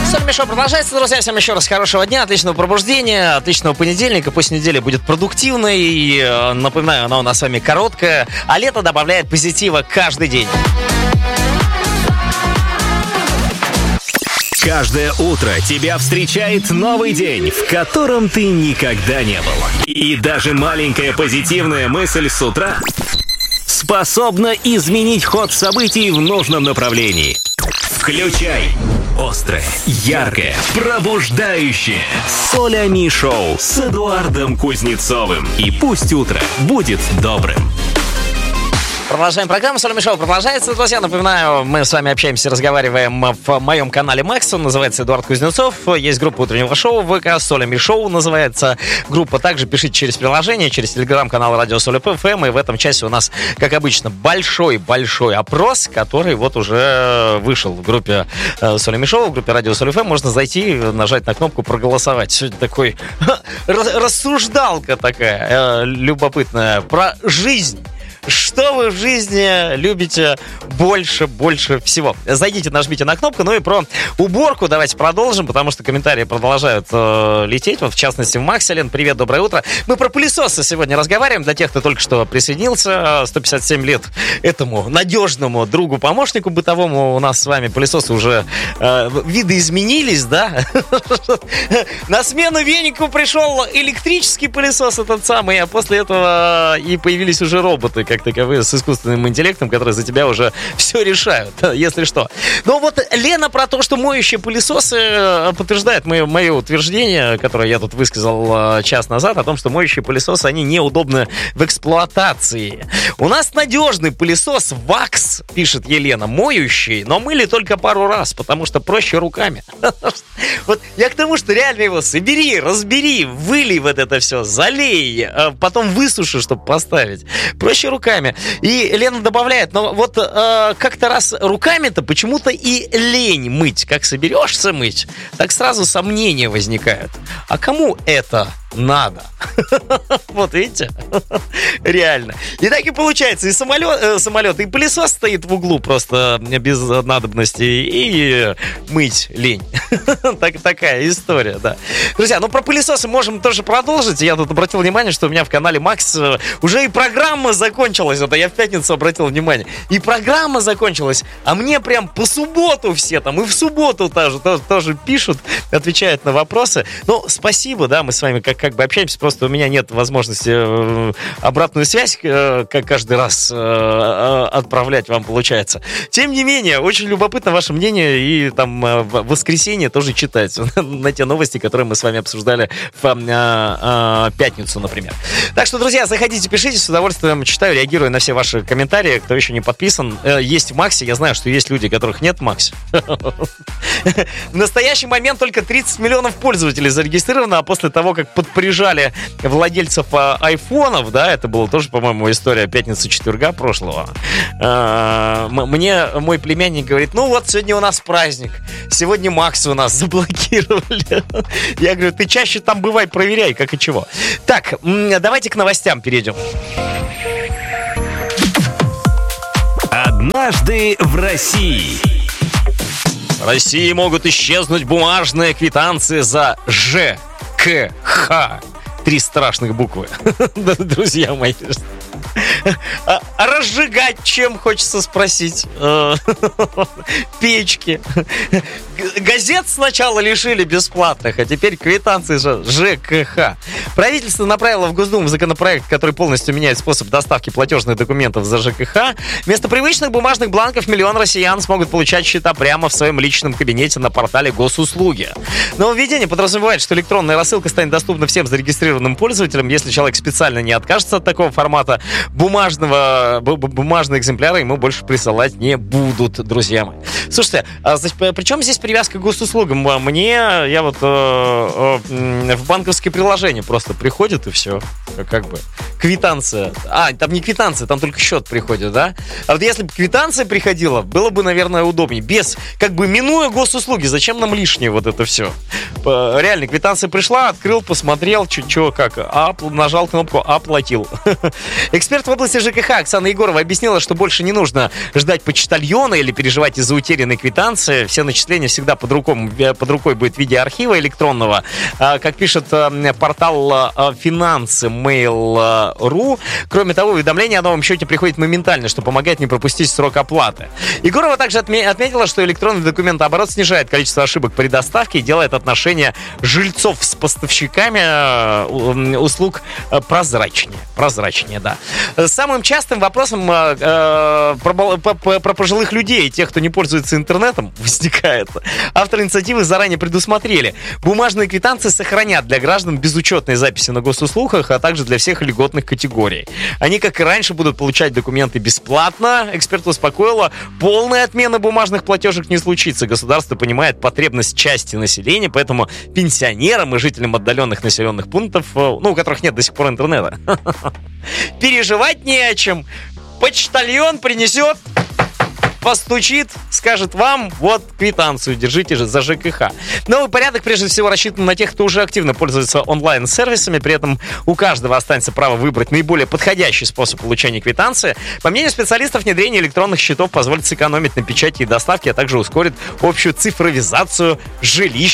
Шоу продолжается, друзья. Всем еще раз хорошего дня, отличного пробуждения, отличного понедельника. Пусть неделя будет продуктивной. И, напоминаю, она у нас с вами короткая, а лето добавляет позитива каждый день. Каждое утро тебя встречает новый день, в котором ты никогда не был. И даже маленькая позитивная мысль с утра способна изменить ход событий в нужном направлении. Включай острое, яркое, пробуждающее Солями шоу с Эдуардом Кузнецовым. И пусть утро будет добрым. Продолжаем программу. Солями шоу продолжается, друзья. Напоминаю, мы с вами общаемся, разговариваем в моем канале Макс. Он называется Эдуард Кузнецов. Есть группа утреннего шоу ВК. Солями шоу называется группа. Также пишите через приложение, через телеграм-канал Радио Соль ФМ. И в этом часе у нас, как обычно, большой-большой опрос, который вот уже вышел в группе Солями шоу, в группе Радио Соль ФМ. Можно зайти, нажать на кнопку «Проголосовать». Сегодня такой рассуждалка такая любопытная про жизнь. Что вы в жизни любите больше всего? Зайдите, нажмите на кнопку. Ну и про уборку давайте продолжим, потому что комментарии продолжают лететь. Вот в частности в Максе. Лен, привет, доброе утро. Мы про пылесосы сегодня разговариваем. Для тех, кто только что присоединился, 157 лет этому надежному другу-помощнику бытовому. У нас с вами пылесосы уже видоизменились, да? На смену венику пришел электрический пылесос этот самый, а после этого и появились уже роботы, как таковые, с искусственным интеллектом, которые за тебя уже все решают, если что. Но вот Лена про то, что моющие пылесосы, подтверждает мое утверждение, которое я тут высказал час назад, о том, что моющие пылесосы, они неудобны в эксплуатации. У нас надежный пылесос Вакс, пишет Елена, моющий, но мыли только пару раз, потому что проще руками. Вот я к тому, что реально его собери, разбери, вылей вот это все, залей, потом высуши, чтобы поставить. Проще руками. И Лена добавляет, но вот как-то раз руками-то почему-то и лень мыть. Как соберешься мыть, так сразу сомнения возникают. А кому это надо? Вот видите? Реально. И так и получается. И самолет, и пылесос стоит в углу просто без надобности. И мыть лень. Такая история, да. Друзья, ну про пылесосы можем тоже продолжить. Я тут обратил внимание, что у меня в канале Макс уже и программа закончилась. Это я в пятницу обратил внимание. И программа закончилась. А мне прям по субботу все там, и в субботу тоже пишут, отвечают на вопросы. Ну, спасибо, да, мы с вами как бы общаемся. Просто у меня нет возможности обратную связь как каждый раз отправлять вам получается. Тем не менее, очень любопытно ваше мнение. И там в воскресенье тоже читать на те новости, которые мы с вами обсуждали в пятницу, например. Так что, друзья, заходите, пишите, с удовольствием читаю, реагирую на все ваши комментарии. Кто еще не подписан, есть в Максе. Я знаю, что есть люди, которых нет в Максе. В настоящий момент только 30 миллионов пользователей зарегистрировано, а после того, как подприжали владельцев айфонов, да, это была тоже, по-моему, история пятницы-четверга прошлого, мне мой племянник говорит, ну вот, сегодня у нас праздник, сегодня Макс у нас заблокировали. Я говорю, ты чаще там бывай, проверяй, как и чего. Так, давайте к новостям перейдем. Однажды в России. В России могут исчезнуть бумажные квитанции за ЖКХ. 3 страшных буквы. Друзья мои. А разжигать чем, хочется спросить? Печки. Газет сначала лишили бесплатных, а теперь квитанции же ЖКХ. Правительство направило в Госдуму законопроект, который полностью меняет способ доставки платежных документов за ЖКХ. Вместо привычных бумажных бланков миллион россиян смогут получать счета прямо в своем личном кабинете на портале Госуслуги. Нововведение подразумевает, что электронная рассылка станет доступна всем зарегистрированным пользователям, если человек специально не откажется от такого формата. Бумажные экземпляры ему больше присылать не будут, друзья мои. Слушайте, при чем здесь привязка к госуслугам? Я вот в банковское приложение просто приходит и все. Как бы. Квитанция. Там не квитанция, там только счет приходит, да? А вот если бы квитанция приходила, было бы, наверное, удобнее. Минуя госуслуги, зачем нам лишнее вот это все? Реально, квитанция пришла, открыл, посмотрел, что как. Нажал кнопку «Оплатил». Эксперты в области ЖКХ Оксана Егорова объяснила, что больше не нужно ждать почтальона или переживать из-за утерянной квитанции. Все начисления всегда под рукой будет в виде архива электронного. Как пишет портал Финансы Mail.ru, кроме того, уведомление о новом счете приходит моментально, что помогает не пропустить срок оплаты. Егорова также отметила, что электронный документооборот снижает количество ошибок при доставке и делает отношения жильцов с поставщиками услуг прозрачнее, да. Самым частым вопросом про пожилых людей, тех, кто не пользуется интернетом, возникает. Авторы инициативы заранее предусмотрели. Бумажные квитанции сохранят для граждан безучетные записи на госуслугах, а также для всех льготных категорий. Они, как и раньше, будут получать документы бесплатно. Эксперт успокоила, полная отмена бумажных платежек не случится. Государство понимает потребность части населения, поэтому пенсионерам и жителям отдаленных населенных пунктов, у которых нет до сих пор интернета, переживать не о чем. Почтальон принесет, постучит, скажет вам, вот квитанцию, держите же за ЖКХ. Новый порядок прежде всего рассчитан на тех, кто уже активно пользуется онлайн-сервисами, при этом у каждого останется право выбрать наиболее подходящий способ получения квитанции. По мнению специалистов, внедрение электронных счетов позволит сэкономить на печати и доставке, а также ускорит общую цифровизацию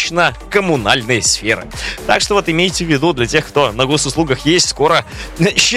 жилищно-коммунальной сферы. Так что вот имейте в виду, для тех, кто на госуслугах есть, скоро